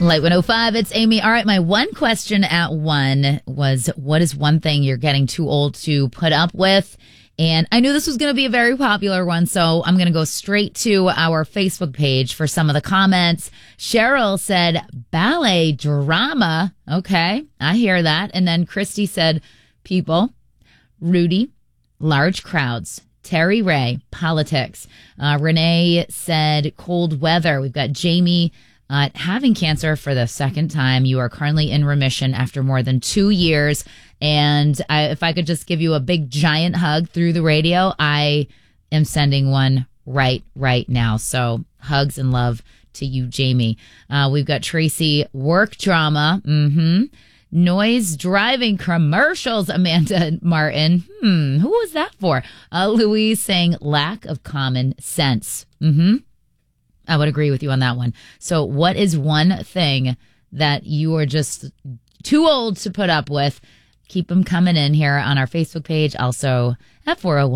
Light 105, it's Amy. All right, my one question at 1 was, what is one thing you're getting too old to put up with? And I knew this was going to be a very popular one, so I'm going to go straight to our Facebook page for some of the comments. Cheryl said, ballet drama. Okay, I hear that. And then Christy said, people. Rudy, large crowds. Terry Ray, politics. Renee said, cold weather. We've got Jamie. Having cancer for the second time. You are currently in remission after more than 2 years. And if I could just give you a big giant hug through the radio, I am sending one right now. So hugs and love to you, Jamie. We've got Tracy, work drama. Noise driving commercials, Amanda Martin. Who was that for? Louise saying lack of common sense. I would agree with you on that one. So what is one thing that you are just too old to put up with? Keep them coming in here on our Facebook page. Also at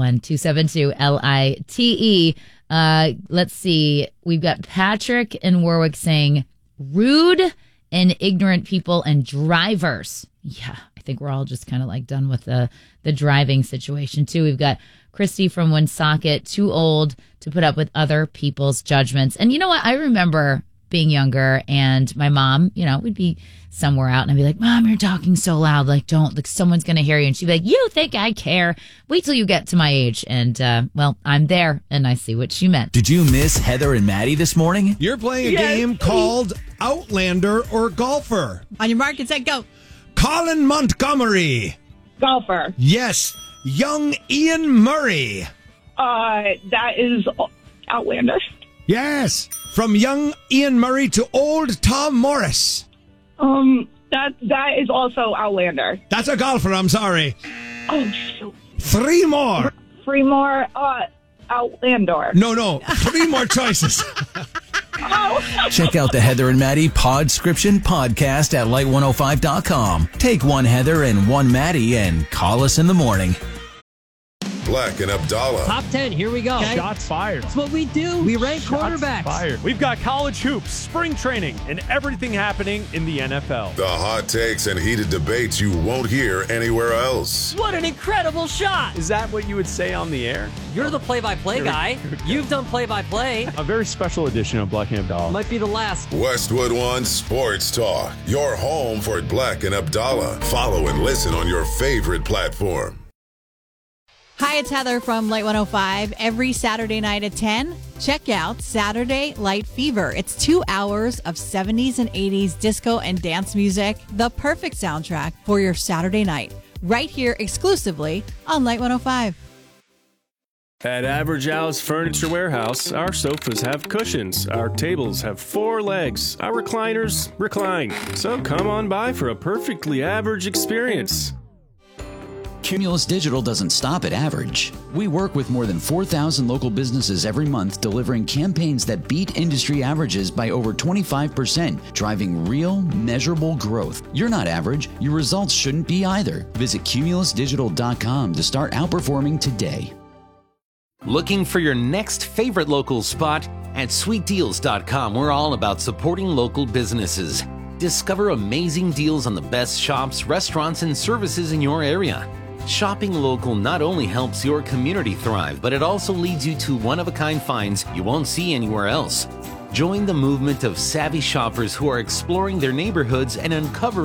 401-272-LITE. Let's see. We've got Patrick and Warwick saying rude and ignorant people and drivers. Yeah, I think we're all just kind of like done with the driving situation too. We've got Christy from Woonsocket, too old to put up with other people's judgments. And you know what? I remember being younger and my mom, we'd be somewhere out and I'd be like, Mom, you're talking so loud. Like, don't, like someone's going to hear you. And she'd be like, you think I care? Wait till you get to my age. And, well, I'm there and I see what she meant. Did you miss Heather and Maddie this morning? You're playing a game called Outlander or Golfer. On your mark and set, go. Colin Montgomery. Golfer. Yes. Young Ian Murray. That is Outlander. Yes. From young Ian Murray to old Tom Morris. That is also Outlander. That's a golfer, I'm sorry. Oh, shoot. 3 more. 3 more, Outlander. No. 3 more choices. Check out the Heather and Maddie Podscription podcast at light105.com. Take one Heather and one Maddie and call us in the morning. Black and Abdallah. Top 10, here we go. Shots fired. That's what we do. We rank quarterbacks. Fired. We've got college hoops, spring training, and everything happening in the NFL. The hot takes and heated debates you won't hear anywhere else. What an incredible shot. Is that what you would say on the air? You're the play-by-play guy. You've done play-by-play. A very special edition of Black and Abdallah. Might be the last. Westwood One Sports Talk. Your home for Black and Abdallah. Follow and listen on your favorite platform. Hi, it's Heather from Light 105. Every Saturday night at 10, check out Saturday Light Fever. It's 2 hours of 70s and 80s disco and dance music, the perfect soundtrack for your Saturday night, right here exclusively on Light 105. At Average Al's Furniture Warehouse, our sofas have cushions, our tables have 4 legs, our recliners recline. So come on by for a perfectly average experience. Cumulus Digital doesn't stop at average. We work with more than 4,000 local businesses every month, delivering campaigns that beat industry averages by over 25%, driving real, measurable growth. You're not average. Your results shouldn't be either. Visit cumulusdigital.com to start outperforming today. Looking for your next favorite local spot? At sweetdeals.com, we're all about supporting local businesses. Discover amazing deals on the best shops, restaurants, and services in your area. Shopping local not only helps your community thrive, but it also leads you to one-of-a-kind finds you won't see anywhere else. Join the movement of savvy shoppers who are exploring their neighborhoods and uncovering